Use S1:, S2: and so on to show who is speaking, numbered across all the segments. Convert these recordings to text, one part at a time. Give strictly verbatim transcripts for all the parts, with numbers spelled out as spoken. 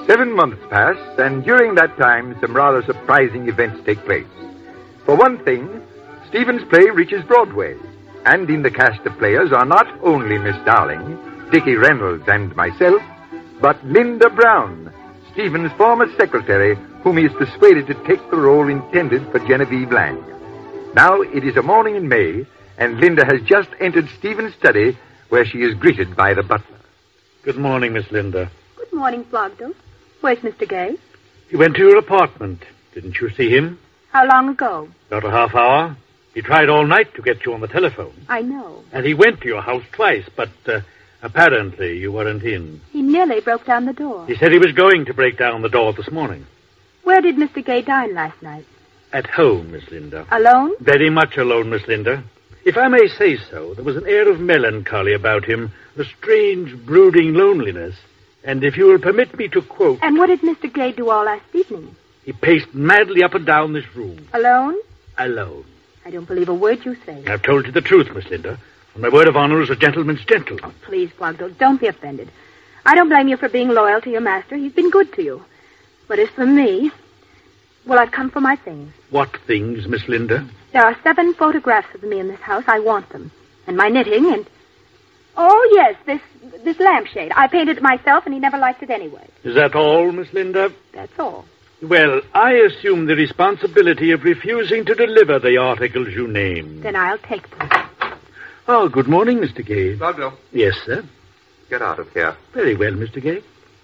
S1: Seven months pass, and during that time, some rather surprising events take place. For one thing, Stephen's play reaches Broadway, and in the cast of players are not only Miss Darling, Dickie Reynolds, and myself, but Linda Brown, Stephen's former secretary, whom he is persuaded to take the role intended for Genevieve Lang. Now, it is a morning in May, and Linda has just entered Stephen's study, where she is greeted by the butler.
S2: Good morning, Miss Linda.
S3: Good morning, Flogdell. Where's Mister Gay?
S2: He went to your apartment. Didn't you see him?
S3: How long ago?
S2: About a half hour. He tried all night to get you on the telephone.
S3: I know.
S2: And he went to your house twice, but uh, apparently you weren't in.
S3: He nearly broke down the door.
S2: He said he was going to break down the door this morning.
S3: Where did Mister Gay dine last night?
S2: At home, Miss Linda.
S3: Alone?
S2: Very much alone, Miss Linda. If I may say so, there was an air of melancholy about him, a strange, brooding loneliness. And if you will permit me to quote...
S3: And what did Mister Gay do all last evening?
S2: He paced madly up and down this room.
S3: Alone?
S2: Alone.
S3: I don't believe a word you say.
S2: I've told you the truth, Miss Linda. On my word of honor as a gentleman's gentleman.
S3: Oh, please, Flogdell, don't be offended. I don't blame you for being loyal to your master. He's been good to you. But as for me, well, I've come for my things.
S2: What things, Miss Linda?
S3: There are seven photographs of me in this house. I want them. And my knitting and... Oh, yes, this this lampshade. I painted it myself, and he never liked it anyway.
S2: Is that all, Miss Linda?
S3: That's all.
S2: Well, I assume the responsibility of refusing to deliver the articles you named.
S3: Then I'll take them.
S2: Oh, good morning, Mister Gay.
S1: Flogdell.
S2: Yes, sir.
S1: Get out of here.
S2: Very well, Mister Gay.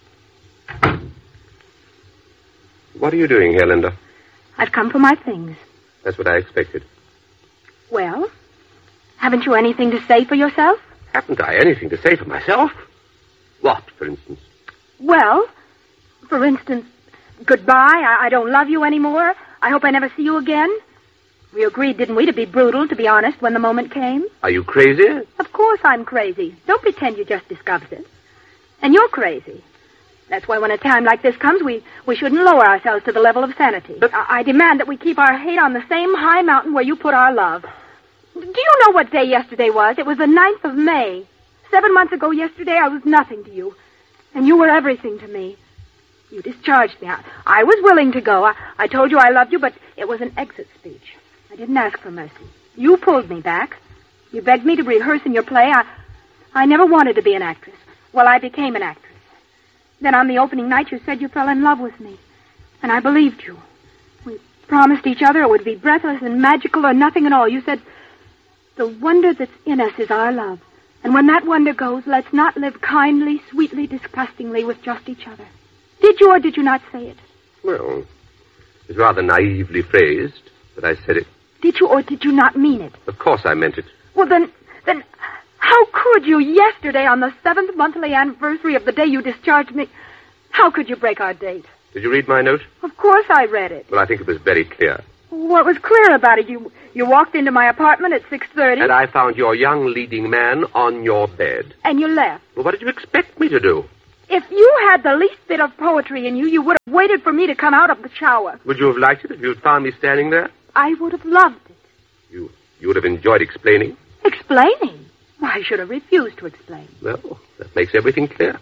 S4: What are you doing here, Linda?
S3: I've come for my things.
S4: That's what I expected.
S3: Well, haven't you anything to say for yourself?
S4: Haven't I anything to say for myself? What, for instance?
S3: Well, for instance, goodbye, I, I don't love you anymore. I hope I never see you again. We agreed, didn't we, to be brutal, to be honest, when the moment came?
S4: Are you crazy?
S3: Of course I'm crazy. Don't pretend you just discovered it. And you're crazy. That's why when a time like this comes, we, we shouldn't lower ourselves to the level of sanity. But I, I demand that we keep our hate on the same high mountain where you put our love. Do you know what day yesterday was? It was the ninth of May. Seven months ago yesterday, I was nothing to you. And you were everything to me. You discharged me. I, I was willing to go. I, I told you I loved you, but it was an exit speech. I didn't ask for mercy. You pulled me back. You begged me to rehearse in your play. I, I never wanted to be an actress. Well, I became an actress. Then on the opening night, you said you fell in love with me. And I believed you. We promised each other it would be breathless and magical or nothing at all. You said, the wonder that's in us is our love. And when that wonder goes, let's not live kindly, sweetly, disgustingly with just each other. Did you or did you not say it?
S4: Well, it's rather naively phrased, but I said it.
S3: Did you or did you not mean it?
S4: Of course I meant it.
S3: Well, then, then, how could you yesterday on the seventh monthly anniversary of the day you discharged me, how could you break our date?
S4: Did you read my note?
S3: Of course I read it.
S4: Well, I think it was very clear.
S3: What was clear about it? You you walked into my apartment at six thirty.
S4: And I found your young leading man on your bed.
S3: And you left.
S4: Well, what did you expect me to do?
S3: If you had the least bit of poetry in you, you would have waited for me to come out of the shower.
S4: Would you have liked it if you'd found me standing there?
S3: I would have loved it.
S4: You you would have enjoyed explaining?
S3: Explaining? Why, I should have refused to explain.
S4: Well, that makes everything clear.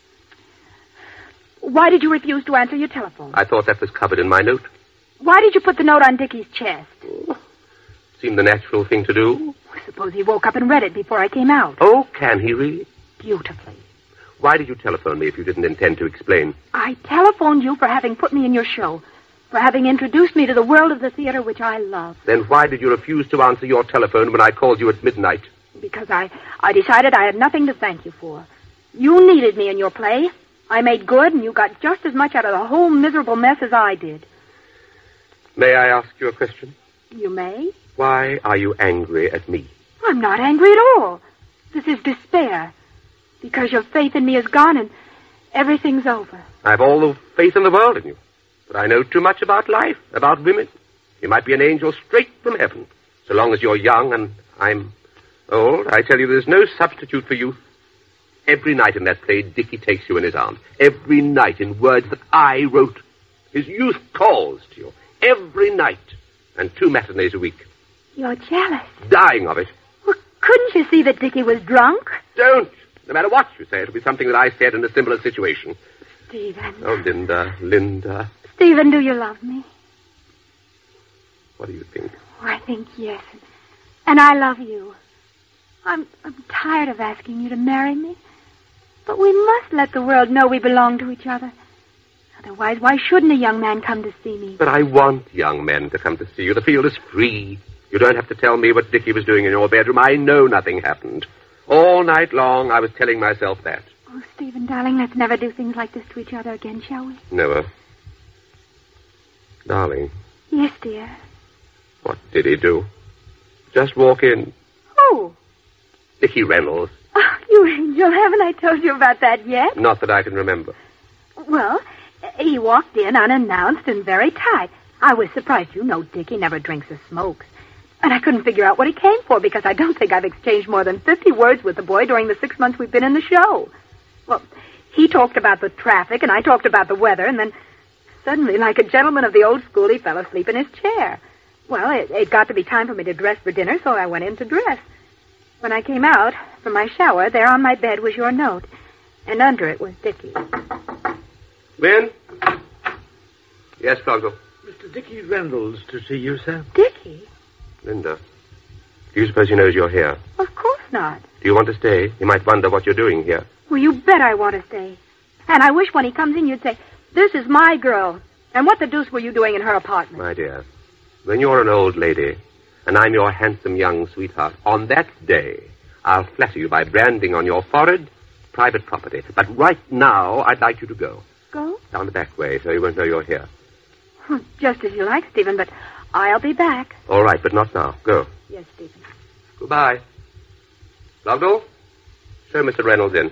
S3: Why did you refuse to answer your telephone?
S4: I thought that was covered in my note.
S3: Why did you put the note on Dickie's chest?
S4: Oh, seemed the natural thing to do.
S3: I suppose he woke up and read it before I came out.
S4: Oh, can he really?
S3: Beautifully.
S4: Why did you telephone me if you didn't intend to explain?
S3: I telephoned you for having put me in your show, for having introduced me to the world of the theater which I love.
S4: Then why did you refuse to answer your telephone when I called you at midnight?
S3: Because I, I decided I had nothing to thank you for. You needed me in your play. I made good, and you got just as much out of the whole miserable mess as I did.
S4: May I ask you a question?
S3: You may.
S4: Why are you angry at me?
S3: I'm not angry at all. This is despair. Because your faith in me is gone and everything's over.
S4: I have all the faith in the world in you. But I know too much about life, about women. You might be an angel straight from heaven. So long as you're young and I'm old, I tell you there's no substitute for youth. Every night in that play, Dickie takes you in his arms. Every night in words that I wrote. His youth calls to you. Every night. And two matinees a week.
S3: You're jealous.
S4: Dying of it.
S3: Well, couldn't you see that Dickie was drunk?
S4: Don't. No matter what you say, it'll be something that I said in a similar situation.
S3: Stephen.
S4: Oh, Linda, Linda.
S3: Stephen, do you love me?
S4: What do you think?
S3: Oh, I think yes. And I love you. I'm, I'm tired of asking you to marry me. But we must let the world know we belong to each other. Otherwise, why shouldn't a young man come to see me?
S4: But I want young men to come to see you. The field is free. You don't have to tell me what Dickie was doing in your bedroom. I know nothing happened. All night long, I was telling myself that.
S3: Oh, Stephen, darling, let's never do things like this to each other again, shall we?
S4: Never. Darling.
S3: Yes, dear.
S4: What did he do? Just walk in.
S3: Who?
S4: Dickie Reynolds.
S3: Oh, you angel, haven't I told you about that yet?
S4: Not that I can remember.
S3: Well, he walked in unannounced and very tight. I was surprised. You know Dickie never drinks or smokes. And I couldn't figure out what he came for because I don't think I've exchanged more than fifty words with the boy during the six months we've been in the show. Well, he talked about the traffic and I talked about the weather, and then suddenly, like a gentleman of the old school, he fell asleep in his chair. Well, it, it got to be time for me to dress for dinner, so I went in to dress. When I came out from my shower, there on my bed was your note, and under it was Dickie.
S4: Ben? Yes, Cloggle.
S2: Mister Dickie Reynolds to see you, sir.
S3: Dickie?
S4: Linda, do you suppose he knows you're here?
S3: Of course not.
S4: Do you want to stay? He might wonder what you're doing here.
S3: Well, you bet I want to stay. And I wish when he comes in you'd say, "This is my girl. And what the deuce were you doing in her apartment?"
S4: My dear, when you're an old lady, and I'm your handsome young sweetheart, on that day, I'll flatter you by branding on your forehead private property. But right now, I'd like you to go.
S3: Go?
S4: Down the back way, so he won't know you're here.
S3: Just as you like, Stephen, but I'll be back.
S4: All right, but not now. Go.
S3: Yes, Stephen.
S4: Goodbye. Logdell, show Mister Reynolds in.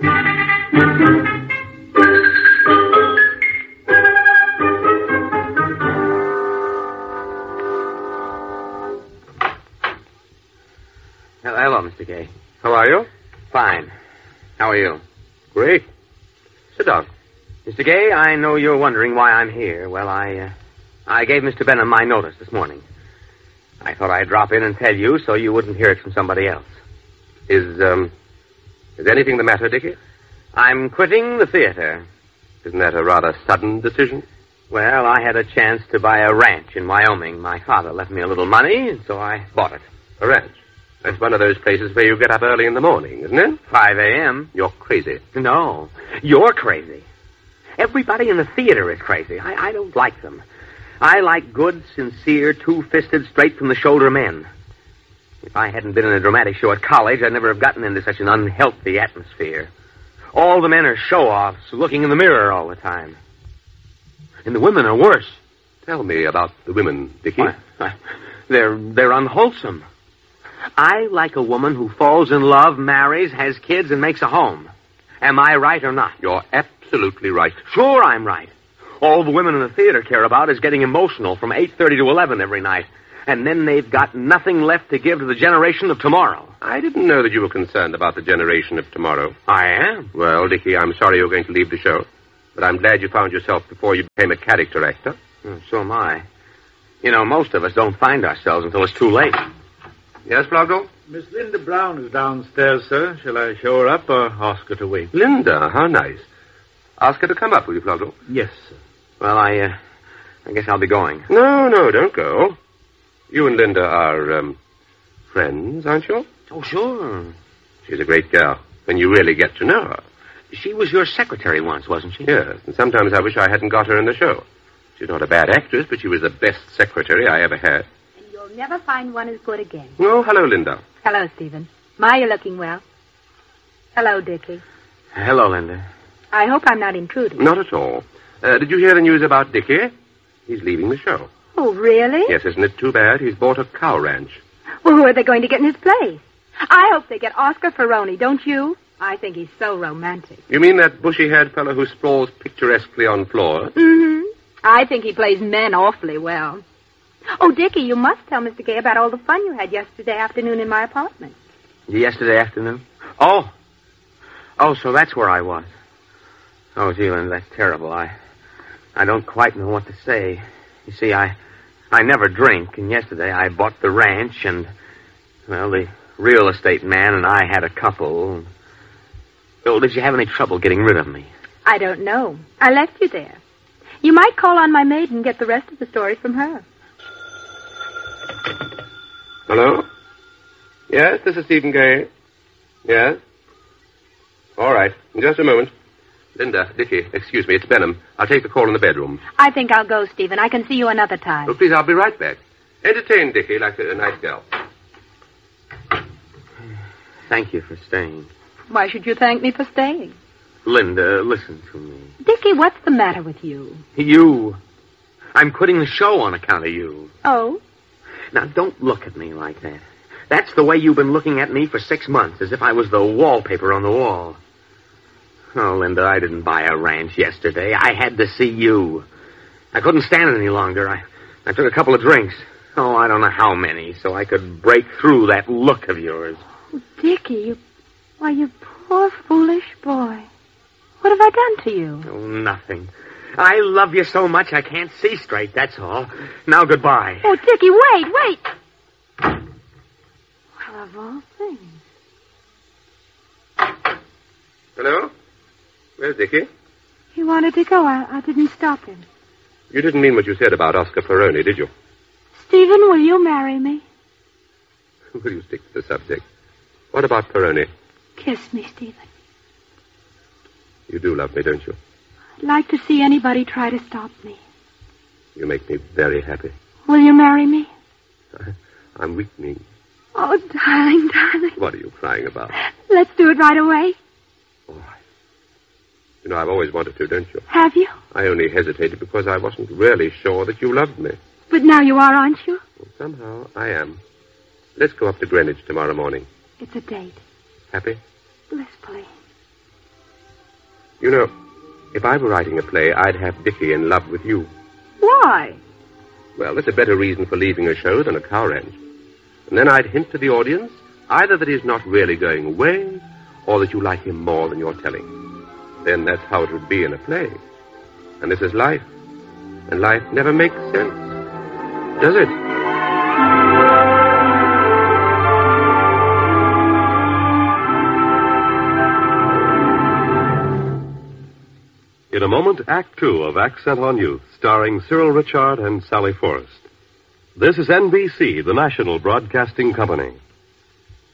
S5: Hello, Mister Gay.
S4: How are you?
S5: Fine. How are you?
S4: Great. Sit down.
S5: Mister Gay, I know you're wondering why I'm here. Well, I, uh, I gave Mister Benham my notice this morning. I thought I'd drop in and tell you so you wouldn't hear it from somebody else.
S4: Is, um, is anything the matter, Dickie?
S5: I'm quitting the theater.
S4: Isn't that a rather sudden decision?
S5: Well, I had a chance to buy a ranch in Wyoming. My father left me a little money, and so I bought it.
S4: A ranch? That's one of those places where you get up early in the morning, isn't it?
S5: five a.m.
S4: You're crazy.
S5: No, you're crazy. Everybody in the theater is crazy. I, I don't like them. I like good, sincere, two-fisted, straight-from-the-shoulder men. If I hadn't been in a dramatic show at college, I'd never have gotten into such an unhealthy atmosphere. All the men are show-offs, looking in the mirror all the time. And the women are worse.
S4: Tell me about the women, Dickie.
S5: Why, why, they're, they're unwholesome. I like a woman who falls in love, marries, has kids, and makes a home. Am I right or not?
S4: You're absolutely right.
S5: Sure I'm right. All the women in the theater care about is getting emotional from eight thirty to eleven every night. And then they've got nothing left to give to the generation of tomorrow.
S4: I didn't know that you were concerned about the generation of tomorrow.
S5: I am.
S4: Well, Dickie, I'm sorry you're going to leave the show. But I'm glad you found yourself before you became a character actor.
S5: Oh, so am I. You know, most of us don't find ourselves until it's too late.
S4: Yes, Floggle?
S2: Miss Linda Brown is downstairs, sir. Shall I show her up or ask her to wait?
S4: Linda, how nice. Ask her to come up, will you, Floggle?
S2: Yes, sir.
S5: Well, I, uh, I guess I'll be going.
S4: No, no, don't go. You and Linda are, um, friends, aren't you?
S5: Oh, sure.
S4: She's a great girl, when you really get to know her.
S5: She was your secretary once, wasn't she?
S4: Yes, and sometimes I wish I hadn't got her in the show. She's not a bad actress, but she was the best secretary I ever had.
S3: And you'll never find one as good again.
S4: Oh, hello, Linda.
S3: Hello, Stephen. My, you're looking well. Hello, Dickie.
S5: Hello, Linda.
S3: I hope I'm not intruding.
S4: Not at all. Uh, did you hear the news about Dickie? He's leaving the show.
S3: Oh, really?
S4: Yes, isn't it too bad? He's bought a cow ranch.
S3: Well, who are they going to get in his place? I hope they get Oscar Ferroni, don't you? I think he's so romantic.
S4: You mean that bushy-haired fellow who sprawls picturesquely on floors?
S3: Mm-hmm. I think he plays men awfully well. Oh, Dickie, you must tell Mister Gay about all the fun you had yesterday afternoon in my apartment.
S5: Yesterday afternoon? Oh. Oh, so that's where I was. Oh, gee, Linda, that's terrible. I I don't quite know what to say. You see, I I never drink, and yesterday I bought the ranch, and, well, the real estate man and I had a couple. Oh, did you have any trouble getting rid of me?
S3: I don't know. I left you there. You might call on my maid and get the rest of the story from her.
S4: Hello? Yes, this is Stephen Gay. Yes? All right. In just a moment. Linda, Dickie, excuse me, it's Benham. I'll take the call in the bedroom.
S3: I think I'll go, Stephen. I can see you another time.
S4: Oh, please, I'll be right back. Entertain Dickie like a, a nice gal.
S5: Thank you for staying.
S3: Why should you thank me for staying?
S5: Linda, listen to me.
S3: Dickie, what's the matter with you?
S5: You. I'm quitting the show on account of you.
S3: Oh?
S5: Now, don't look at me like that. That's the way you've been looking at me for six months, as if I was the wallpaper on the wall. Oh, Linda, I didn't buy a ranch yesterday. I had to see you. I couldn't stand it any longer. I, I took a couple of drinks. Oh, I don't know how many, so I could break through that look of yours.
S3: Oh, Dickie, you... Why, you poor, foolish boy. What have I done to you?
S5: Oh, nothing. I love you so much I can't see straight, that's all. Now, goodbye.
S3: Oh, Dickie, wait, wait. Well, of all things.
S4: Hello? Where's Dickie?
S3: He wanted to go. I, I didn't stop him.
S4: You didn't mean what you said about Oscar Peroni, did you?
S3: Stephen, will you marry me?
S4: Will you stick to the subject? What about Peroni?
S3: Kiss me, Stephen.
S4: You do love me, don't you?
S3: I'd like to see anybody try to stop me.
S4: You make me very happy.
S3: Will you marry me?
S4: I, I'm weakening.
S3: Oh, darling, darling.
S4: What are you crying about?
S3: Let's do it right away.
S4: All right. You know, I've always wanted to, don't you?
S3: Have you?
S4: I only hesitated because I wasn't really sure that you loved me.
S3: But now you are, aren't you?
S4: Well, somehow I am. Let's go up to Greenwich tomorrow morning.
S3: It's a date.
S4: Happy?
S3: Blissfully.
S4: You know, if I were writing a play, I'd have Dickie in love with you.
S3: Why?
S4: Well, there's a better reason for leaving a show than a cow ranch. And then I'd hint to the audience either that he's not really going away or that you like him more than you're telling. Then that's how it would be in a play. And this is life. And life never makes sense. Does it?
S6: In a moment, Act Two of Accent on Youth, starring Cyril Ritchard and Sally Forrest. This is N B C, the national broadcasting company.